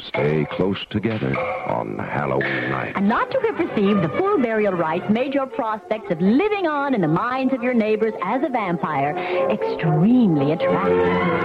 stay close together on Halloween night. And not to have received the full burial rites made your prospects of living on in the minds of your neighbors as a vampire extremely attractive.